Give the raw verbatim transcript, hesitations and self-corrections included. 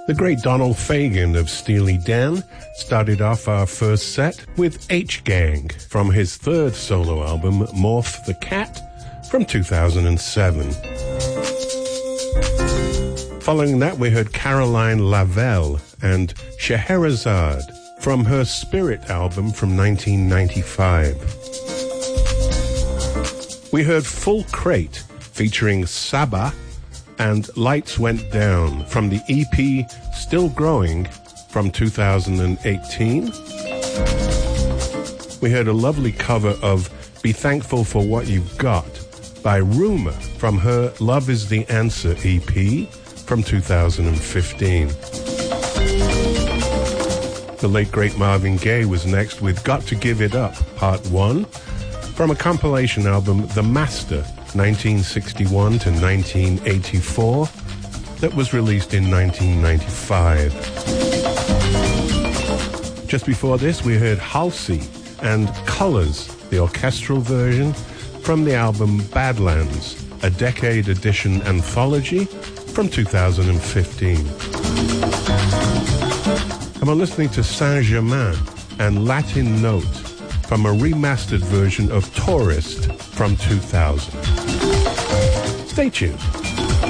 The great Donald Fagen of Steely Dan started off our first set with H-Gang from his third solo album, Morph the Cat, from two thousand seven. Following that, we heard Caroline Lavelle and Scheherazade from her Spirit album from nineteen ninety-five. We heard Full Crate featuring Saba and Lights Went Down from the E P Still Growing from two thousand eighteen. We heard a lovely cover of Be Thankful for What You've Got by Rumour from her Love Is the Answer E P from two thousand fifteen. The late great Marvin Gaye was next with Got to Give It Up Part one from a compilation album The Master nineteen sixty-one to nineteen eighty-four that was released in nineteen ninety-five. Just before this, we heard Halsey and Colors, the orchestral version, from the album Badlands, a Decade Edition Anthology from two thousand fifteen. And we're listening to Saint-Germain and Latin Note from a remastered version of Tourist from two thousand. Stay tuned.